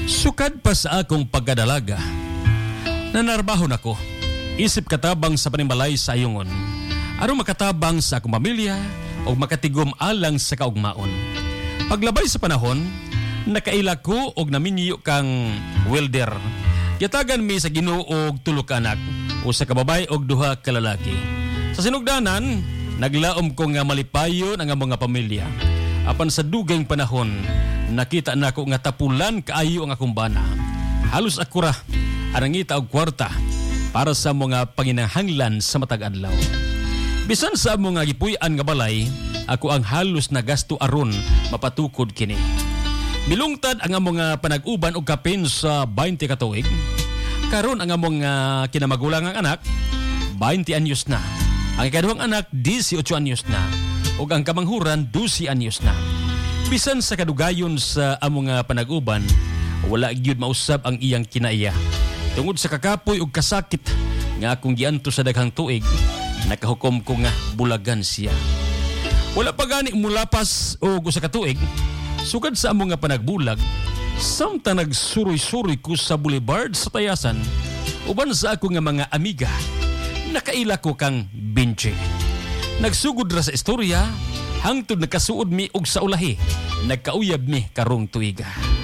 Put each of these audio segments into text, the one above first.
Sukad pa sa akong pagkadalaga, nanarbahon ako, isip katabang sa panimbalay sa ayungon, aron makatabang sa akong pamilya o makatigom alang sa kaugmaon. Paglabay sa panahon, nakaila ko og naminyo kang welder. Yatagan mi sa Ginoo og tulo ka anak, usa ka babay og duha ka lalaki. Sa sinugdanan, naglaom ko nga malipayon ang mga pamilya. Apan sa dugayng panahon, nakita nako nga tapulan kaayo ang akong bana. Halos akura arangita og kwarta para sa mga panginahanglan sa matag adlaw. Bisan sa mga gipuy-an nga balay, ako ang halos na gasto aron mapatukod kini. Milungtad ang mga panag-uban og kapin sa 20 ka tuig. Karon ang mga kinamagulang ang anak 20 anyos na. Ang ikaduhang anak 18 anyos na ug ang kamanghuran 12 anyos na. Bisan sa kadugayon sa among nga panag-uban, wala gyud mausab ang iyang kinaiya. Tungod sa kakapoy ug kasakit nga akong gianto sa daghang tuig, nakahukom ko nga bulagan siya. Wala pa gani mulapas og usa ka tuig, sugad sa among nga panagbulag, samtang nagsuroy-suroy ko sa boulevard sa Tayasan, uban sa ako nga mga amiga, nakaila ko kang Benji. Nagsugod ra sa istorya, hangtod nakasuod mi og sa ulahi, nagkauyab mi karong tuiga.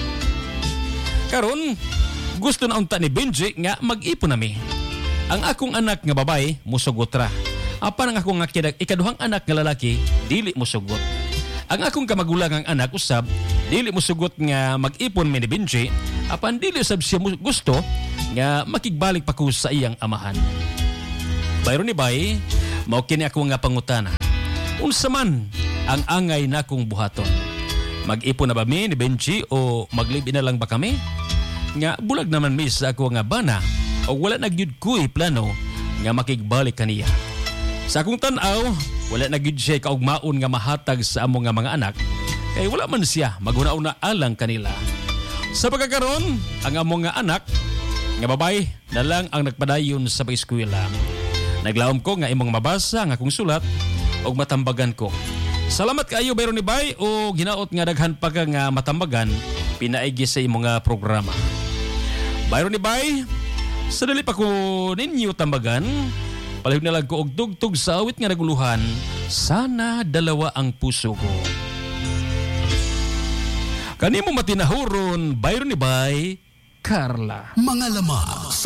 Karon, gusto na unta ni Benji nga mag-ipon nami. Ang akong anak nga babay, musugot ra. Apan ang akong ikaduhang anak nga lalaki, dili musugot. Ang akong kamagulangang anak usab, dili musugot nga mag-ipon mi ni Benji, apan dili usab siya gusto nga makigbalik pa ko sa iyang amahan. Bayron ni bay, mao kini ako nga pangutana. Unsa man ang angay nakong buhaton? Mag-ipon na ba mi ni Benji o maglibi na lang ba kami? Nga bulag naman mi sa ako nga bana o wala nagyud ko'y plano nga makigbalik kaniya. Sa akong tanaw, wala nagyud siya kaugmaon nga mahatag sa among nga mga anak kay wala man siya maghuna-una alang kanila. Sa pagkakaroon, ang among nga anak nga babay na lang ang nagpadayon sa pag-eskwela. Naglaom ko nga imong mabasa ang akong sulat o matambagan ko. Salamat kayo bayron ni bay o ginaot nga daghan pa ka nga matambagan pinaigi sa imong nga programa. Bayron ni bay, sa dali pa ko ninyo tambagan, palihog na lang ko og tugtog sa awit nga naguluhan, sana dalawa ang puso ko. Kanimo matinahuron, bayron ni bay, Carla. Mga lamang